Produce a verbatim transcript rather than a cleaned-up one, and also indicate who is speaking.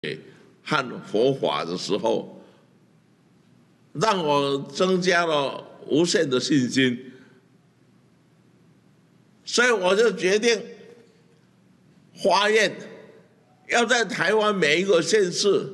Speaker 1: 和佛法的时候，让我增加了无限的信心，所以我就决定发愿要在台湾每一个县市